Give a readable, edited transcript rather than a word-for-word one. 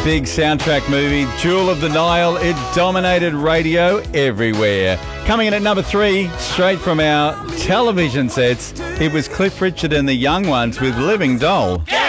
big soundtrack movie, Jewel of the Nile. It dominated radio everywhere. Coming in at number 3, straight from our television sets, it was Cliff Richard and the Young Ones with Living Doll.